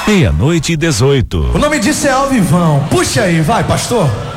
meia-noite e 18. O nome disso é Alvivão. Puxa aí, vai, pastor.